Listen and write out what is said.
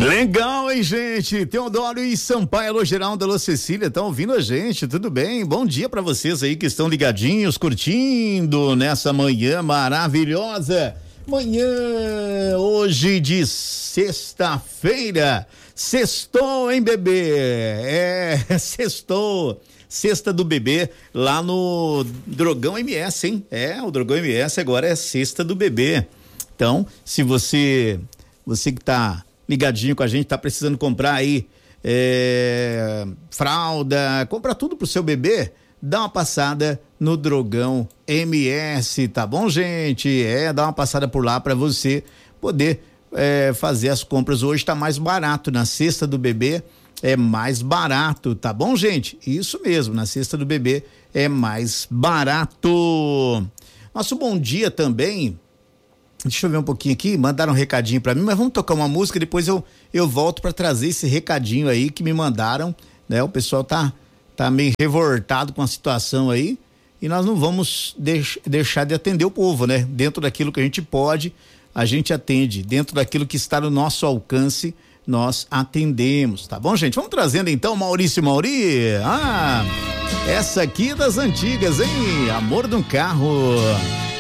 Legal, hein, gente? Teodoro e Sampaio, alô, Geraldo, alô, Cecília, estão ouvindo a gente, tudo bem? Bom dia pra vocês aí que estão ligadinhos, curtindo nessa manhã maravilhosa. Manhã, hoje de sexta-feira, sextou, hein, bebê? Sextou. Sexta do bebê lá no Drogão MS, hein? O Drogão MS agora é sexta do bebê. Então, se você que tá ligadinho com a gente, tá precisando comprar aí fralda, compra tudo pro seu bebê, dá uma passada no Drogão MS, tá bom, gente? Dá uma passada por lá para você poder fazer as compras. Hoje tá mais barato, na cesta do bebê é mais barato, tá bom, gente? Isso mesmo, na cesta do bebê é mais barato. Nosso bom dia também. Deixa eu ver um pouquinho aqui, mandaram um recadinho pra mim, mas vamos tocar uma música, depois eu volto pra trazer esse recadinho aí que me mandaram, né? O pessoal tá meio revoltado com a situação aí e nós não vamos deixar de atender o povo, né? Dentro daquilo que a gente pode, a gente atende, dentro daquilo que está no nosso alcance, nós atendemos, tá bom, gente? Vamos trazendo então Maurício Mauri, essa aqui é das antigas, hein? Amor de um Carro.